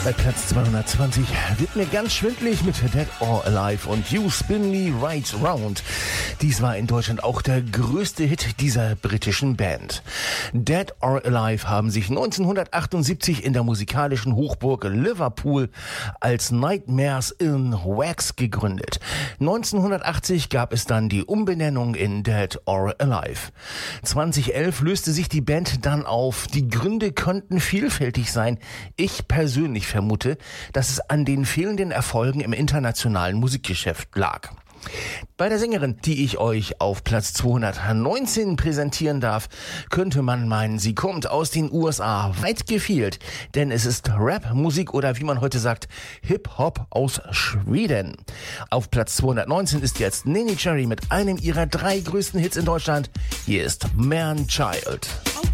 Bei Platz 220 wird mir ganz schwindlig mit Dead or Alive und You Spin Me Right Round. Dies war in Deutschland auch der größte Hit dieser britischen Band. Dead or Alive haben sich 1978 in der musikalischen Hochburg Liverpool als Nightmares in Wax gegründet. 1980 gab es dann die Umbenennung in Dead or Alive. 2011 löste sich die Band dann auf. Die Gründe könnten vielfältig sein. Ich persönlich vermute, dass es an den fehlenden Erfolgen im internationalen Musikgeschäft lag. Bei der Sängerin, die ich euch auf Platz 219 präsentieren darf, könnte man meinen, sie kommt aus den USA. Weit gefehlt, denn es ist Rap-Musik oder wie man heute sagt, Hip-Hop aus Schweden. Auf Platz 219 ist jetzt Neneh Cherry mit einem ihrer 3 größten Hits in Deutschland. Hier ist Man Child.